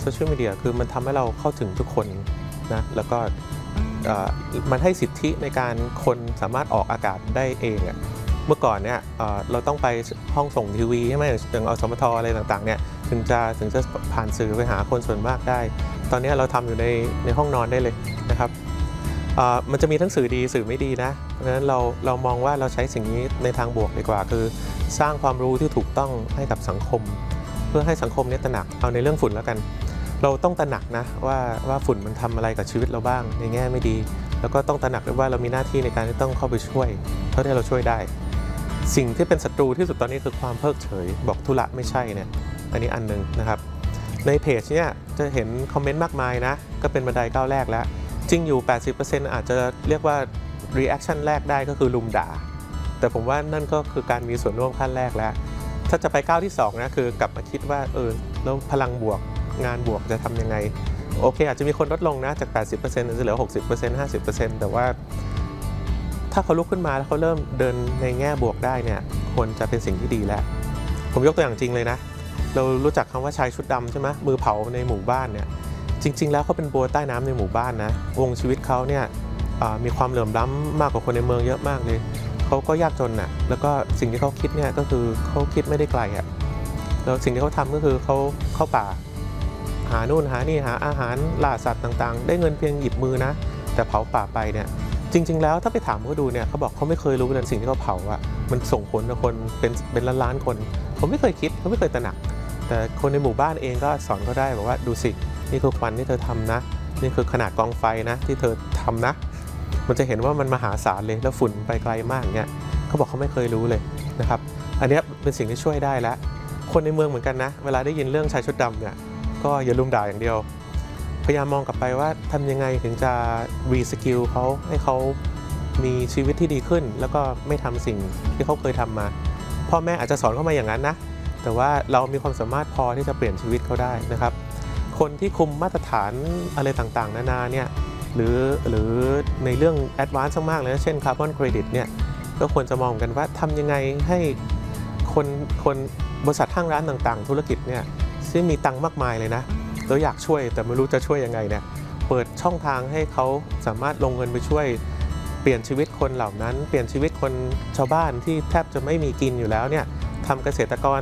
โซเชียลมีเดียคือมันทำให้เราเข้าถึงทุกคนนะแล้วก็มันให้สิทธิในการคนสามารถออกอากาศได้เองอะเมื่อก่อนเนี่ยเราต้องไปห้องส่งทีวีใช่ไหมอย่างอสมทอะไรต่างๆเนี่ยถึงจะผ่านสื่อไปหาคนส่วนมากได้ตอนนี้เราทำอยู่ในห้องนอนได้เลยนะครับมันจะมีทั้งสื่อดีสื่อไม่ดีนะเพราะฉะนั้นเรามองว่าเราใช้สิ่งนี้ในทางบวกดีกว่าคือสร้างความรู้ที่ถูกต้องให้กับสังคมเพื่อให้สังคมนี้ตระหนักเอาในเรื่องฝุ่นแล้วกันเราต้องตระหนักนะว่าฝุ่นมันทำอะไรกับชีวิตเราบ้างในแง่ไม่ดีแล้วก็ต้องตระหนักด้วยว่าเรามีหน้าที่ในการที่ต้องเข้าไปช่วยเท่าที่เราช่วยได้สิ่งที่เป็นศัตรูที่สุดตอนนี้คือความเพิกเฉยบอกธุระไม่ใช่เนี่ยอันนี้อันนึงนะครับในเพจเนี่ยจะเห็นคอมเมนต์มากมายนะก็เป็นบันไดก้าวแรกแล้วจริงอยู่ 80% อาจจะเรียกว่า reaction แรกได้ก็คือลุมด่าแต่ผมว่านั่นก็คือการมีส่วนร่วมขั้นแรกแล้วถ้าจะไปก้าวที่2นะคือกลับมาคิดว่าแล้วพลังบวกงานบวกจะทำยังไงโอเคอาจจะมีคนลดลงนะจาก 80% จะเหลือ 60% 50% แต่ว่าถ้าเขาลุกขึ้นมาแล้วเขาเริ่มเดินในแง่บวกได้เนี่ยควรจะเป็นสิ่งที่ดีแล้วผมยกตัวอย่างจริงเลยนะเรารู้จักคำว่าชายชุดดำใช่ไหมมือเผาในหมู่บ้านเนี่ยจริงๆแล้วเขาเป็นบัวใต้น้ำในหมู่บ้านนะวงชีวิตเขาเนี่ยมีความเหลื่อมล้ำมากกว่าคนในเมืองเยอะมากเลยเขาก็ยากจนน่ะแล้วก็สิ่งที่เขาคิดเนี่ยก็คือเขาคิดไม่ได้ไกลอ่ะแล้วสิ่งที่เขาทำก็คือเขาเข้าป่าหานู่นหานี่หาอาหารล่าสัตว์ต่างๆได้เงินเพียงหยิบมือนะแต่เผาป่าไปเนี่ยจริงๆแล้วถ้าไปถามเขาดูเนี่ยเขาบอกเขาไม่เคยรู้เลยสิ่งที่เขาเผาอ่ะมันส่งผลกับคนเป็นล้านๆคนเขาไม่เคยคิดเขาไม่เคยตระหนักแต่คนในหมู่บ้านเองก็สอนเขาได้บอกว่าดูสินี่คือควันที่เธอทำนะนี่คือขนาดกองไฟนะที่เธอทำนะมันจะเห็นว่ามันมหาศาลเลยแล้วฝุ่นไปไกลมากเนี่ยเขาบอกเขาไม่เคยรู้เลยนะครับอันนี้เป็นสิ่งที่ช่วยได้แล้วคนในเมืองเหมือนกันนะเวลาได้ยินเรื่องชายชุดดำเนี่ยก็อย่าลุมด่าอย่างเดียวพยายามมองกลับไปว่าทำยังไงถึงจะรีสกิลเขาให้เขามีชีวิตที่ดีขึ้นแล้วก็ไม่ทำสิ่งที่เขาเคยทำมาพ่อแม่อาจจะสอนเขามาอย่างนั้นนะแต่ว่าเรามีความสามารถพอที่จะเปลี่ยนชีวิตเขาได้นะครับคนที่คุมมาตรฐานอะไรต่างๆนานาเนี่ยหรือในเรื่องแอดวานซ์มากเลยนะเช่นคาร์บอนเครดิตเนี่ยก็ควรจะมองกันว่าทำยังไงให้คนบริษัทห้างร้านต่างๆธุรกิจเนี่ยซึ่งมีตังค์มากมายเลยนะแล้วอยากช่วยแต่ไม่รู้จะช่วยยังไงเนี่ยเปิดช่องทางให้เขาสามารถลงเงินไปช่วยเปลี่ยนชีวิตคนเหล่านั้นเปลี่ยนชีวิตคนชาวบ้านที่แทบจะไม่มีกินอยู่แล้วเนี่ยทำเกษตรกร